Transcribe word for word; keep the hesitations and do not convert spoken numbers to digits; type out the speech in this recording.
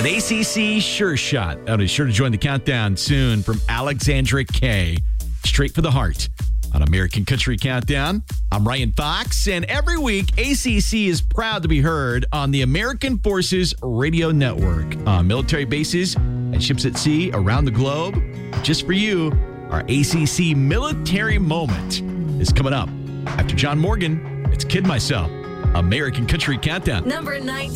An A C C sure shot. Oh, be sure to join the countdown soon from Alexandra Kay. Straight for the heart on American Country Countdown. I'm Ryan Fox, and every week, A C C is proud to be heard on the American Forces Radio Network on military bases and ships at sea around the globe. Just for you, our A C C Military Moment is coming up. After John Morgan, it's Kid Myself, American Country Countdown. Number nine.